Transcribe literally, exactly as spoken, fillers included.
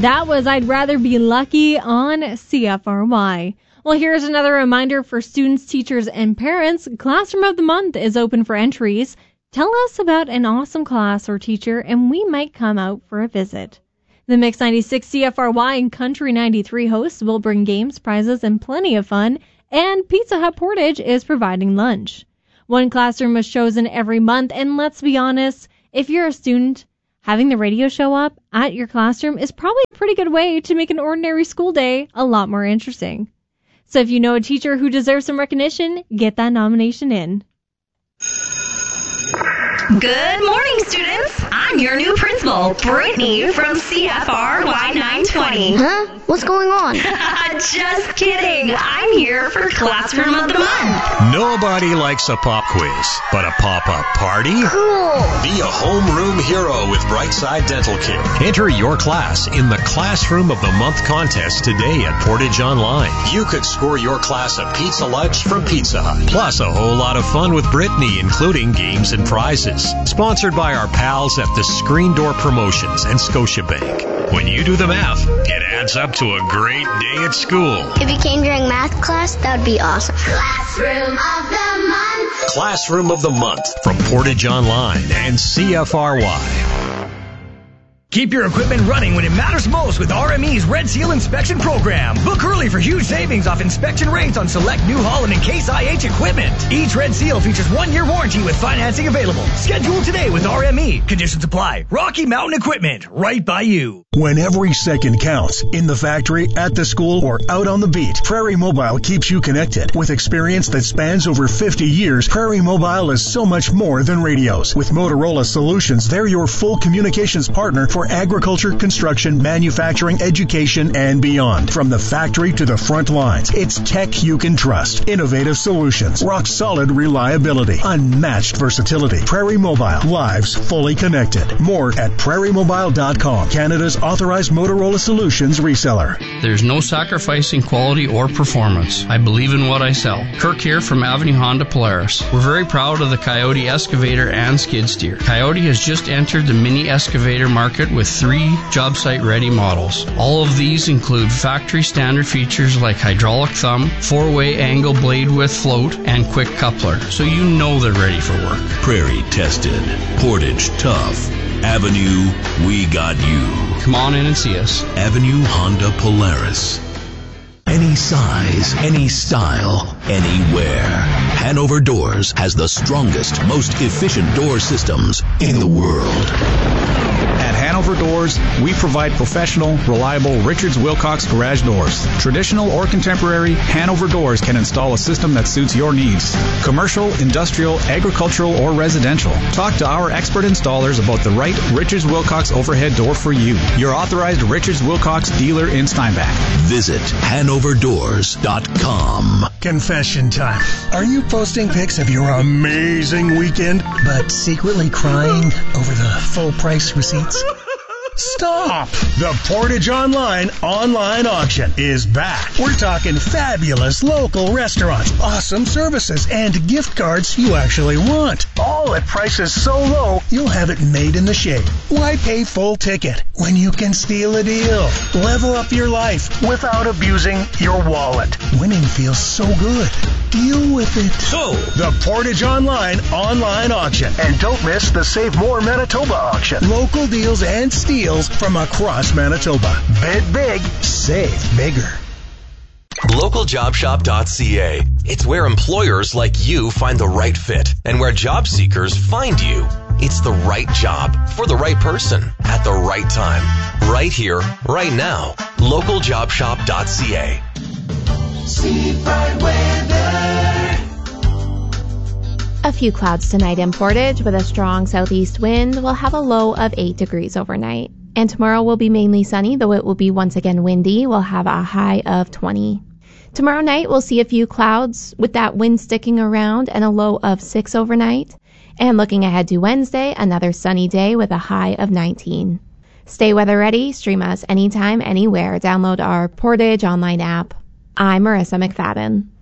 That was I'd Rather Be Lucky on C F R Y. Well, here's another reminder for students, teachers, and parents. Classroom of the Month is open for entries. Tell us about an awesome class or teacher, and we might come out for a visit. The Mix ninety-six C F R Y and Country ninety-three hosts will bring games, prizes, and plenty of fun, and Pizza Hut Portage is providing lunch. One classroom is chosen every month, and let's be honest, if you're a student, having the radio show up at your classroom is probably a pretty good way to make an ordinary school day a lot more interesting. So if you know a teacher who deserves some recognition, get that nomination in. Good morning, students. I'm your new principal, Brittany from C F R Y nine twenty. Huh? What's going on? Just kidding. I'm here for Classroom of the Month. Nobody likes a pop quiz, but a pop-up party? Cool. Be a homeroom hero with Brightside Dental Care. Enter your class in the Classroom of the Month contest today at Portage Online. You could score your class a pizza lunch from Pizza Hut. Plus a whole lot of fun with Brittany, including games and prizes. Sponsored by our pals at the Screen Door Promotions and Scotiabank. When you do the math, it adds up to a great day at school. If you came during math class, that would be awesome. Classroom of the Month. Classroom of the Month from Portage Online and C F R Y. Keep your equipment running when it matters most with R M E's Red Seal Inspection Program. Book early for huge savings off inspection rates on select New Holland and Case I H equipment. Each Red Seal features one-year warranty with financing available. Schedule today with R M E. Conditions apply. Rocky Mountain Equipment, right by you. When every second counts, in the factory, at the school, or out on the beat, Prairie Mobile keeps you connected. With experience that spans over fifty years, Prairie Mobile is so much more than radios. With Motorola Solutions, they're your full communications partner for agriculture, construction, manufacturing, education, and beyond. From the factory to the front lines, it's tech you can trust. Innovative solutions, rock-solid reliability, unmatched versatility. Prairie Mobile, lives fully connected. More at prairie mobile dot com, Canada's authorized Motorola Solutions reseller. There's no sacrificing quality or performance. I believe in what I sell. Kirk here from Avenue Honda Polaris. We're very proud of the Coyote excavator and skid steer. Coyote has just entered the mini excavator market with three job site ready models. All of these include factory standard features like hydraulic thumb, four-way angle blade width float, and quick coupler, so you know they're ready for work. Prairie tested, Portage tough. Avenue, we got you. Come on in and see us. Avenue Honda Polaris. Any size, any style, anywhere. Hanover Doors has the strongest, most efficient door systems in the world. At Hanover Doors, we provide professional, reliable Richards Wilcox garage doors. Traditional or contemporary, Hanover Doors can install a system that suits your needs. Commercial, industrial, agricultural, or residential. Talk to our expert installers about the right Richards Wilcox overhead door for you. Your authorized Richards Wilcox dealer in Steinbach. Visit hanover doors dot com. Confession time. Are you posting pics of your amazing weekend, but secretly crying over the full price receipts? Stop! The Portage Online online auction is back. We're talking fabulous local restaurants, awesome services, and gift cards you actually want. All at prices so low, you'll have it made in the shade. Why pay full ticket when you can steal a deal? Level up your life without abusing your wallet. Winning feels so good. Deal with it. So, the Portage Online online auction. And don't miss the Save More Manitoba auction. Local deals and steals from across Manitoba. Bid big, save bigger. local job shop dot c a. It's where employers like you find the right fit and where job seekers find you. It's the right job for the right person at the right time. Right here, right now. local job shop dot c a. Seafront weather. A few clouds tonight in Portage with a strong southeast wind. We'll have a low of eight degrees overnight. And tomorrow will be mainly sunny, though it will be once again windy. We'll have a high of twenty. Tomorrow night we'll see a few clouds with that wind sticking around and a low of six overnight. And looking ahead to Wednesday, another sunny day with a high of nineteen. Stay weather ready. Stream us anytime, anywhere. Download our Portage online app. I'm Marissa McFadden.